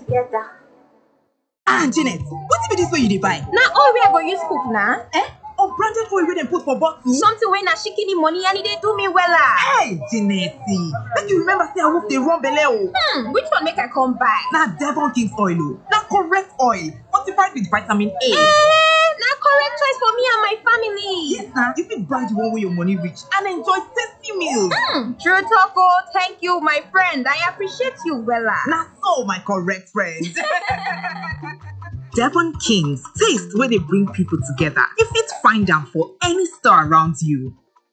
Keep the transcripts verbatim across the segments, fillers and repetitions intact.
together. Ah, Janet, what be this way you dey buy? Na oil wey I go use cook na. Eh? Unbranded oil wey dem put for bottle? Something wey na shikini money and e dey do me wella. Hey, Janet, make you remember say I wolf dey run belle o. Hmm, which one make I come buy? Na Devon King's oil o. Na correct oil, fortified with vitamin A. Eh, na correct choice for me and my family. Yes na, you fit buy the one wey your money reach and enjoy tasty meals. Hmm, true talk o. Thank you, my friend. I appreciate you wella. Na so, my correct friend. Devon King's, taste where they bring people together. You fit find them for any store around you.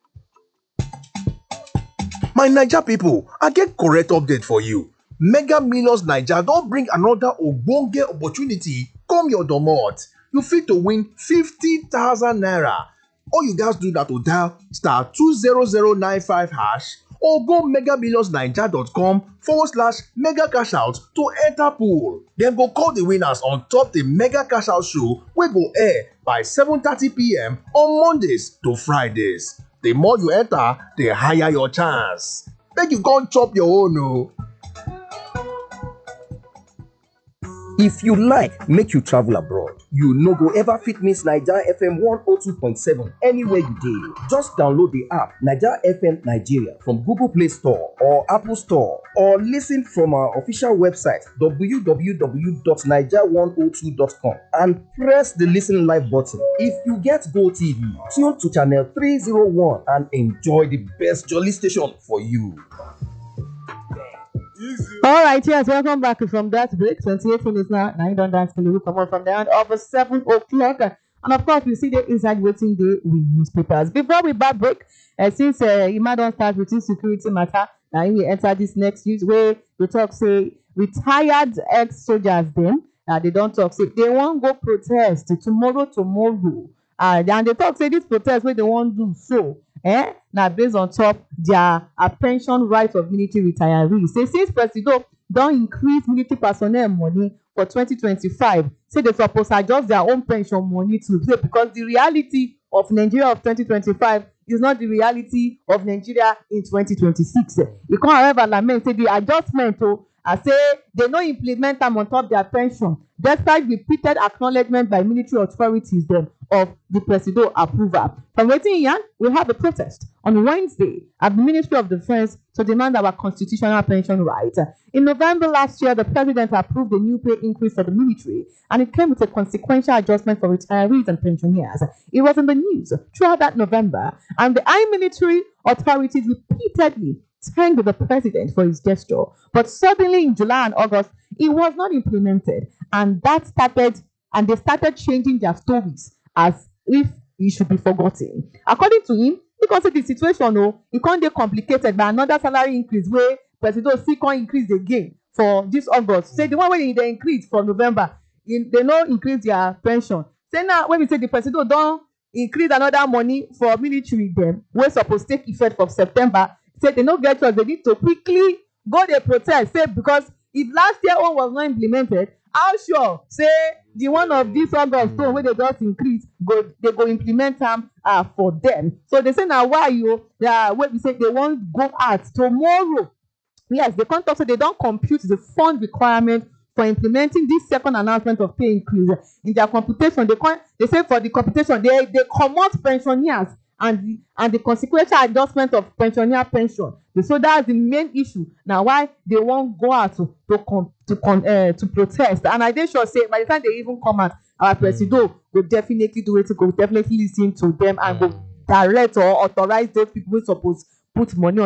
My Naija people, I get correct update for you. Mega Millions Naija don bring another ogbonge opportunity come your domot. You fit to win fifty thousand naira. All you guys do that to dial star two zero zero nine five hash or go mega millions naija dot com forward slash mega cash out to enter pool. Dem go call the winners on top the mega cash out show wey go air by seven thirty p m on Mondays to Fridays. The more you enter, the higher your chance. Make you come chop your own o. If you like make you travel abroad, you no go ever fit miss Naija F M one oh two point seven anywhere you dey. Just download the app Naija F M Nigeria from Google Play Store or Apple Store or listen from our official website w w w dot naija one oh two dot com and press the listen live button. If you get Go T V, tune to channel three oh one and enjoy the best jolly station for you. All right, yes, welcome back from that break. twenty-eight minutes now. Now you don't dance till you come on from the end of seven o'clock. And of course, we see the inside waiting day with newspapers. Before we back break, uh, since uh, you might don't start with security matter, now we enter this next news where we talk, say, retired ex-soldiers, them, uh, they don't talk, say, they won't go protest tomorrow, tomorrow. Uh, and they talk, say, this protest where they won't do so. Eh? Now based on top their uh, pension rights of military retirees. Say since Presido don't increase military personnel money for twenty twenty-five, say they suppose adjust their own pension money too. Say because the reality of Nigeria of twenty twenty-five is not the reality of Nigeria in twenty twenty-six. You can't however lament say the adjustment oh, I say they no implement them on top their pension, despite repeated acknowledgement by military authorities them of the Presido approval. From waiting here, we have a protest on Wednesday at the Ministry of Defense to demand our constitutional pension right. In November last year, the president approved a new pay increase for the military, and it came with a consequential adjustment for retirees and pensioners. It was in the news throughout that November, and the high military authorities repeatedly thanked the president for his gesture. But suddenly in July and August, it was not implemented, and that started, and they started changing their stories as if it should be forgotten. According to him, because the situation, oh, it can't get complicated by another salary increase where President still can't increase again for this August. Say the one when they increase for November, in, they no increase their pension. Say now when we say the President don't increase another money for military, them we're supposed to take effect for September. Say they no get choice, they need to quickly go they protest. Say because if last year one was not implemented, how sure say the one of this August so when they just increase, go they go implement them uh, for them. So they say now why you uh, when we say they won't go out tomorrow. Yes, they can't also they don't compute the fund requirement for implementing this second announcement of pay increase in their computation. They can't, they say for the computation they they comot pensioners and the and the consequential adjustment of pensioner pension. So that's the main issue. Now why they won't go out to to com, to con, uh, to protest. And I dey sure say by the time they even come out, our president will definitely do it. Go definitely listen to them and go direct or authorize those people who suppose put money on